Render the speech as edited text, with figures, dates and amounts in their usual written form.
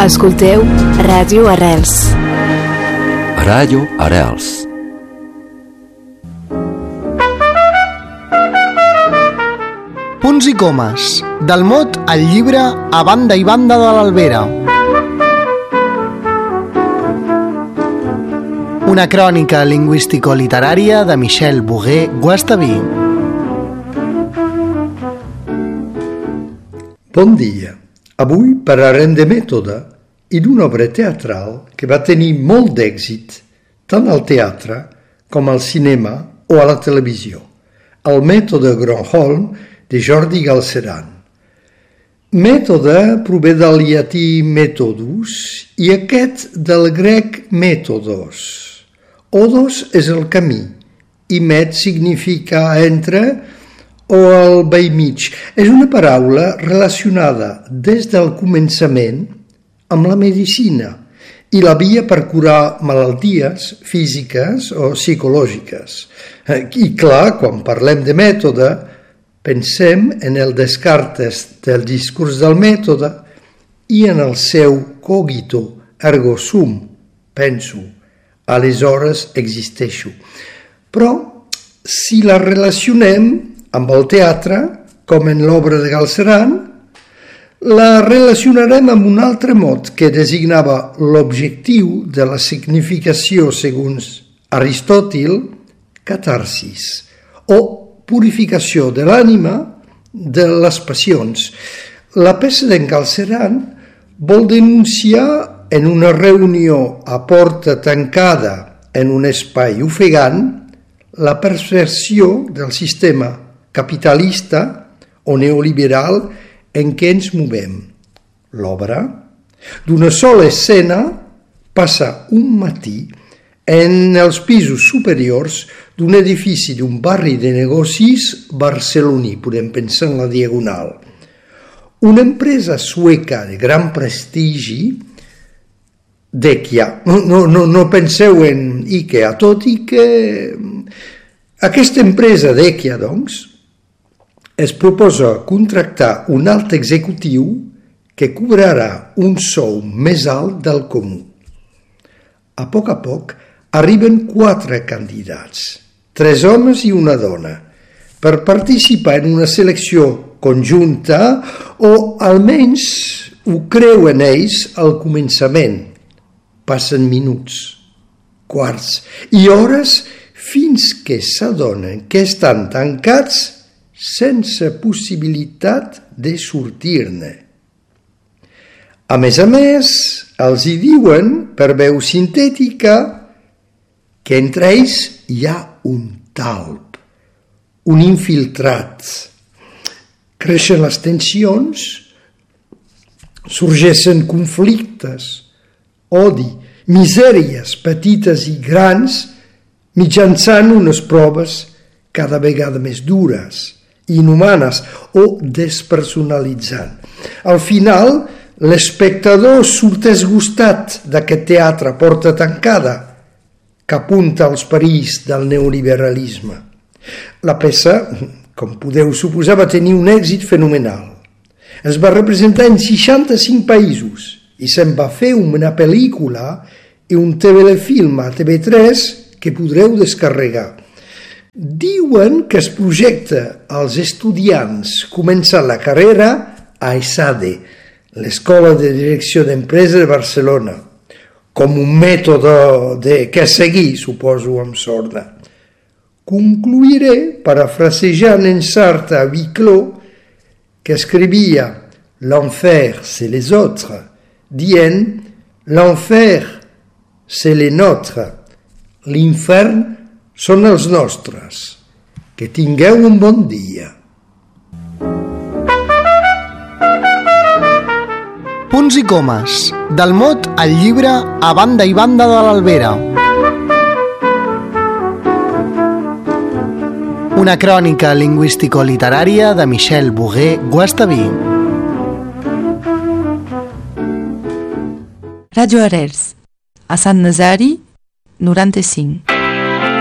Escolteu Ràdio Arrels. Ràdio Arrels. Punts i comes, del mot al llibre A banda i banda de l'Albera. Una crònica lingüístico-literària de Michel Bogué-Guastaví. Bon dia. Avui parlarem de mètode i d'una obra teatral que va tenir molt d'èxit tant al teatre com al cinema o a la televisió, el mètode Gronholm de Jordi Galceran. Mètode prové del llatí methodus i aquest del grec métodos. Odos és el camí i met significa entre o al vell mig. És una paraula relacionada des del començament amb la medicina i la via per curar malalties físiques o psicològiques. I clar, quan parlem de mètode, pensem en el Descartes del discurs del mètode i en el seu cogito ergo sum, penso, aleshores existeixo. Però si la relacionem amb el teatre, com en l'obra de Galceran, la relacionarem amb un altre mot que designava l'objectiu de la significació, segons Aristòtil, catarsis, o purificació de l'ànima de les passions. La peça d'en Galceran vol denunciar en una reunió a porta tancada en un espai ofegant la perversió del sistema capitalista o neoliberal en què ens movem. L'obra, d'una sola escena, passa un matí en els pisos superiors d'un edifici d'un barri de negocis barceloní, podem pensar en la Diagonal. Una empresa sueca de gran prestigi, Dekia, no penseu en Ikea, tot i que aquesta empresa Dekia, doncs, es proposa contractar un alt executiu que cobrarà un sou més alt del comú. A poc arriben 4 candidats, 3 homes i una dona, per participar en una selecció conjunta o almenys ho creuen ells al començament. Passen minuts, quarts i hores fins que s'adonen que estan tancats sense possibilitat de sortir-ne. A més, els hi diuen, per veu sintètica, que entre ells hi ha un talp, un infiltrat. Creixen les tensions, sorgeixen conflictes, odi, misèries petites i grans, mitjançant unes proves cada vegada més dures, inhumanes o despersonalitzant. Al final, l'espectador surt esgustat d'aquest teatre porta tancada que apunta als perills del neoliberalisme. La peça, com podeu suposar, va tenir un èxit fenomenal. Es va representar en 65 països i se'n va fer una pel·lícula i un telefilm a TV3 que podreu descarregar. Diuen que es projecta als estudiants començant la carrera a ESADE, l'Escola de Direcció d'Empresa de Barcelona, com un mètode que seguir, suposo, amb sorda. Concluiré parafrasejant en Sartre a Viclos, que escrivia «L'enfer, c'est les autres», dient «L'enfer, c'est les nôtres», l'infern són els nostres. Que tingueu un bon dia. Punts i comes, del mot al llibre A banda i banda de l'Albera. Una crònica lingüístico-literària de Michel Bogué-Guastaví. Ràdio Arrels, a Sant Nazari, 95.